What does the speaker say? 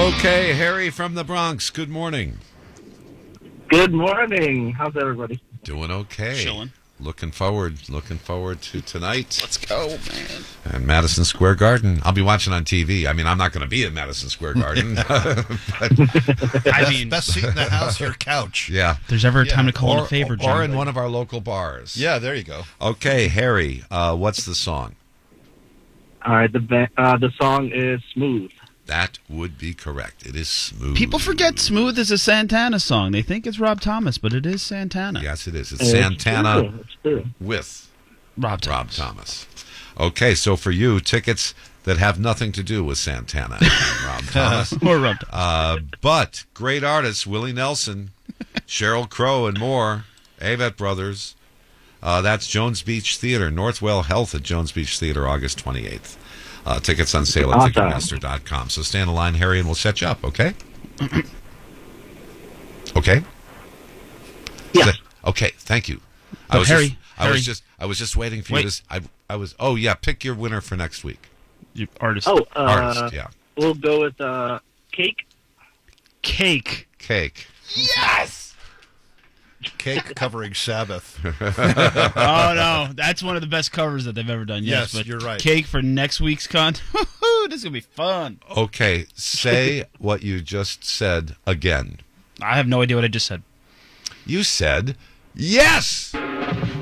Okay, Harry from the Bronx. Good morning. Good morning. How's everybody? Doing okay. Chilling. Looking forward to tonight. Let's go, man. And Madison Square Garden. I'll be watching on TV. I mean, I'm not going to be in Madison Square Garden. But, I mean, Best seat in the house, your couch. yeah. if there's ever a time to call in a favor, Or John. in one of our local bars. Yeah, there you go. Okay, Harry, what's the song? All right, the song is Smooth. That would be correct. It is Smooth. People forget Smooth is a Santana song. They think it's Rob Thomas, but it is Santana. Yes, it is. It's Santana It's true. with Rob Rob Thomas. Thomas. Okay, so for you, tickets that have nothing to do with Santana and Rob Thomas. Or Rob Thomas. But great artists, Willie Nelson, Sheryl Crow, and more. Avett Brothers. That's Jones Beach Theater, Northwell Health at Jones Beach Theater, August 28th. Tickets on sale at Awesome. Ticketmaster.com. So stay on the line, Harry, and we'll set you up, okay? Okay? Yes. Okay, thank you. But Harry, I was just waiting for you to. I was. Oh yeah, pick your winner for next week. You artist. Oh, Artist, yeah. we'll go with Cake. Cake. Cake. Cake covering Sabbath. Oh, no. That's one of the best covers that they've ever done. Yes, Yes, but you're right. Cake for next week's con. This is going to be fun. Okay, say what you just said again. I have no idea what I just said. You said yes.